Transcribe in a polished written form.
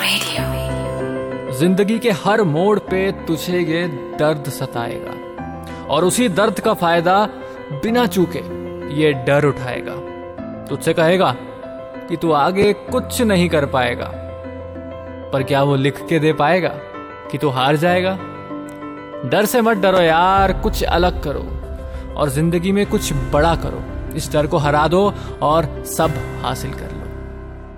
जिंदगी के हर मोड़ पे तुझे ये दर्द सताएगा और उसी दर्द का फायदा बिना चूके ये डर उठाएगा। तुझसे कहेगा कि तू आगे कुछ नहीं कर पाएगा, पर क्या वो लिख के दे पाएगा कि तू हार जाएगा? डर से मत डरो यार, कुछ अलग करो और जिंदगी में कुछ बड़ा करो। इस डर को हरा दो और सब हासिल करो।